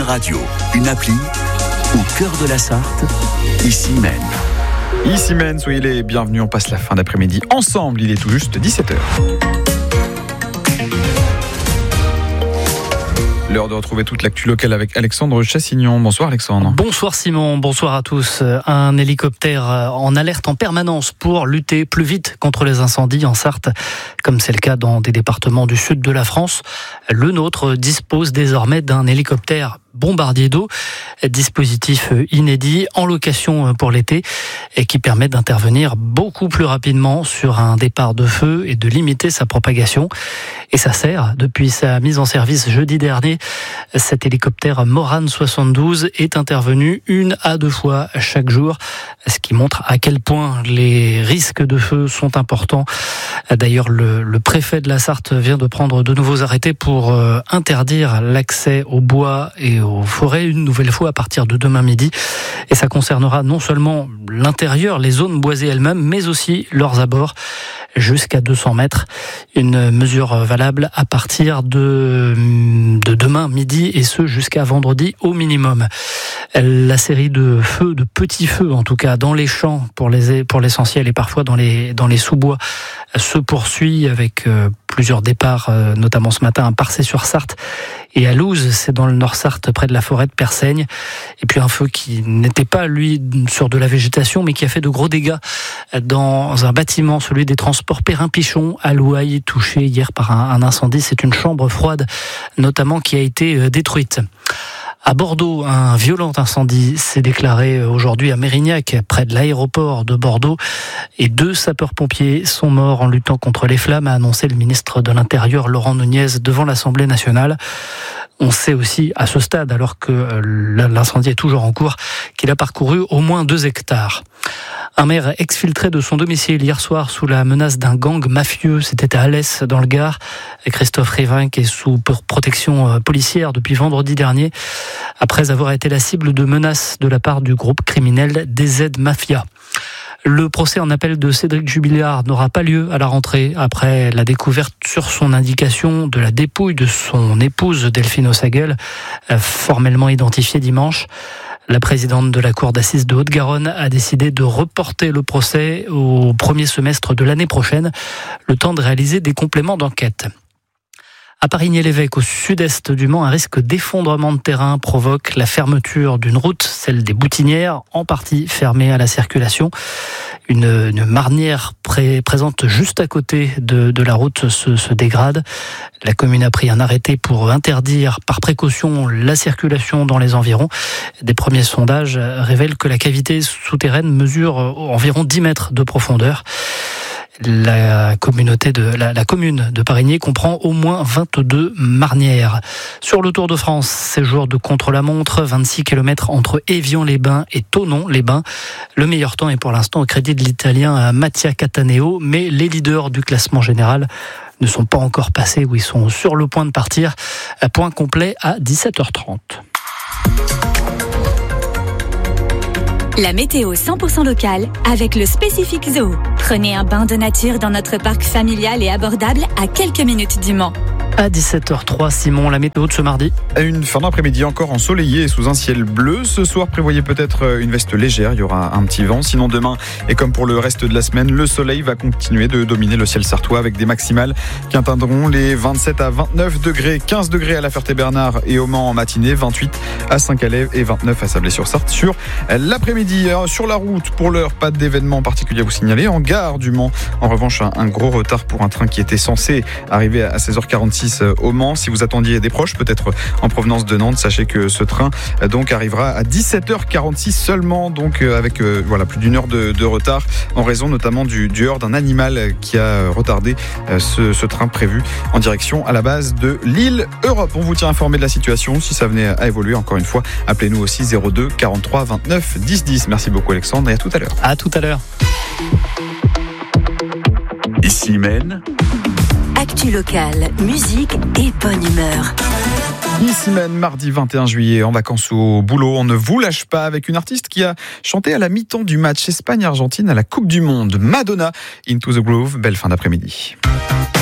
radio, une appli au cœur de la Sarthe, ici même. Ici même, soyez les bienvenus, on passe la fin d'après-midi ensemble, il est tout juste 17h. L'heure de retrouver toute l'actu locale avec Alexandre Chassignon. Bonsoir Alexandre. Bonsoir Simon, bonsoir à tous. Un hélicoptère en alerte en permanence pour lutter plus vite contre les incendies en Sarthe, comme c'est le cas dans des départements du sud de la France. Le nôtre dispose désormais d'un hélicoptère bombardier d'eau, dispositif inédit en location pour l'été et qui permet d'intervenir beaucoup plus rapidement sur un départ de feu et de limiter sa propagation. Et ça sert. Depuis sa mise en service jeudi dernier, cet hélicoptère Morane 72 est intervenu 1 à 2 fois chaque jour, ce qui montre à quel point les risques de feu sont importants. D'ailleurs, le préfet de la Sarthe vient de prendre de nouveaux arrêtés pour interdire l'accès au bois et aux forêts une nouvelle fois à partir de demain midi. Et ça concernera non seulement l'intérieur, les zones boisées elles-mêmes, mais aussi leurs abords jusqu'à 200 mètres. Une mesure valable à partir de demain midi et ce jusqu'à vendredi au minimum. La série de feux, de petits feux en tout cas, dans les champs pour l'essentiel et parfois dans les sous-bois se poursuit avec plusieurs départs, notamment ce matin à Parçay-sur-Sarthe et à Louz, c'est dans le Nord-Sarthe près de la forêt de Persaigne. Et puis un feu qui n'était pas lui sur de la végétation mais qui a fait de gros dégâts dans un bâtiment, celui des transports Perrin-Pichon à Louail, touché hier par un incendie. C'est une chambre froide notamment qui a été détruite. À Bordeaux, un violent incendie s'est déclaré aujourd'hui à Mérignac, près de l'aéroport de Bordeaux. Et 2 sapeurs-pompiers sont morts en luttant contre les flammes, a annoncé le ministre de l'Intérieur, Laurent Nunez, devant l'Assemblée nationale. On sait aussi, à ce stade, alors que l'incendie est toujours en cours, qu'il a parcouru au moins 2 hectares. Un maire exfiltré de son domicile hier soir sous la menace d'un gang mafieux. C'était à Alès, dans le Gard. Christophe Révinck est sous protection policière depuis vendredi dernier, après avoir été la cible de menaces de la part du groupe criminel DZ Mafia. Le procès en appel de Cédric Jubilard n'aura pas lieu à la rentrée après la découverte sur son indication de la dépouille de son épouse Delphine Ossaguel, formellement identifiée dimanche. La présidente de la Cour d'assises de Haute-Garonne a décidé de reporter le procès au premier semestre de l'année prochaine, le temps de réaliser des compléments d'enquête. À Parigny-l'Évêque, au sud-est du Mans, un risque d'effondrement de terrain provoque la fermeture d'une route, celle des Boutinières, en partie fermée à la circulation. Une marnière présente juste à côté de la route se dégrade. La commune a pris un arrêté pour interdire par précaution la circulation dans les environs. Des premiers sondages révèlent que la cavité souterraine mesure environ 10 mètres de profondeur. La commune de Parigny comprend au moins 22 marnières. Sur le Tour de France, séjour de contre-la-montre, 26 km entre Évian-les-Bains et Thonon-les-Bains. Le meilleur temps est pour l'instant au crédit de l'Italien Mattia Cattaneo, mais les leaders du classement général ne sont pas encore passés ou ils sont sur le point de partir. Point complet à 17h30. La météo 100% locale avec le Spécifique Zoo. Prenez un bain de nature dans notre parc familial et abordable à quelques minutes du Mans. À 17h03, Simon, la météo de ce mardi. Une fin d'après-midi encore ensoleillée et sous un ciel bleu. Ce soir, prévoyez peut-être une veste légère, il y aura un petit vent. Sinon, demain, et comme pour le reste de la semaine, le soleil va continuer de dominer le ciel sartois avec des maximales qui atteindront les 27 à 29 degrés. 15 degrés à la Ferté-Bernard et au Mans en matinée, 28 à Saint-Calais et 29 à Sablé-sur-Sarthe sur l'après-midi. Sur la route, pour l'heure, pas d'événement particulier à vous signaler. En gare du Mans, en revanche, un gros retard pour un train qui était censé arriver à 16h46 au Mans. Si vous attendiez des proches, peut-être en provenance de Nantes, sachez que ce train donc arrivera à 17h46 seulement, donc avec plus d'une heure de retard en raison notamment du heurt d'un animal qui a retardé ce train prévu en direction à la base de l'île Europe. On vous tient informé de la situation. Si ça venait à évoluer, encore une fois, appelez-nous aussi 02 43 29 10 10. Merci beaucoup Alexandre et à tout à l'heure. À tout à l'heure. Ici Maine. Actu locale, musique et bonne humeur. Ici même, mardi 21 juillet, en vacances au boulot, on ne vous lâche pas avec une artiste qui a chanté à la mi-temps du match Espagne-Argentine à la Coupe du Monde, Madonna, Into the Groove. Belle fin d'après-midi.